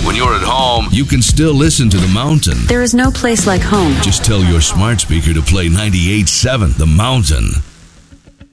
when you're at home, you can still listen to The Mountain. There is no place like home. Just tell your smart speaker to play 98.7 The Mountain.